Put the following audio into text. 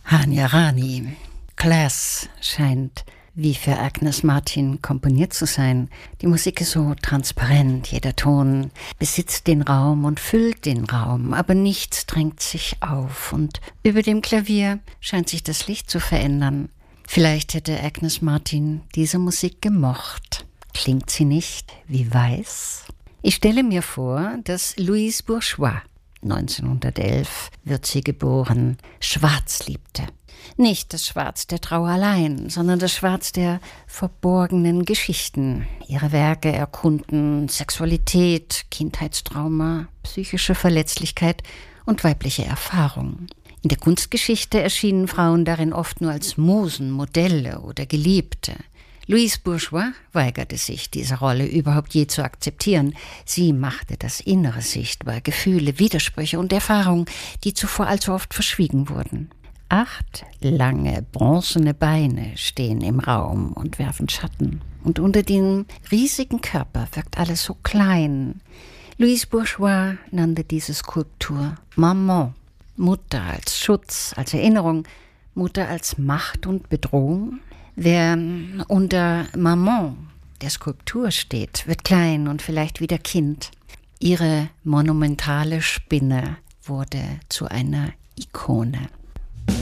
Hanya Rani. Class scheint wie für Agnes Martin komponiert zu sein. Die Musik ist so transparent, jeder Ton besitzt den Raum und füllt den Raum, aber nichts drängt sich auf und über dem Klavier scheint sich das Licht zu verändern. Vielleicht hätte Agnes Martin diese Musik gemocht. Klingt sie nicht wie weiß? Ich stelle mir vor, dass Louise Bourgeois, 1911 wird sie geboren, Schwarz liebte. Nicht das Schwarz der Trauer allein, sondern das Schwarz der verborgenen Geschichten. Ihre Werke erkunden Sexualität, Kindheitstrauma, psychische Verletzlichkeit und weibliche Erfahrung. In der Kunstgeschichte erschienen Frauen darin oft nur als Musen, Modelle oder Geliebte. Louise Bourgeois weigerte sich, diese Rolle überhaupt je zu akzeptieren. Sie machte das Innere sichtbar, Gefühle, Widersprüche und Erfahrungen, die zuvor allzu oft verschwiegen wurden. 8 lange, bronzene Beine stehen im Raum und werfen Schatten. Und unter dem riesigen Körper wirkt alles so klein. Louise Bourgeois nannte diese Skulptur Maman. Mutter als Schutz, als Erinnerung, Mutter als Macht und Bedrohung. Wer unter Maman, der Skulptur steht, wird klein und vielleicht wieder Kind. Ihre monumentale Spinne wurde zu einer Ikone.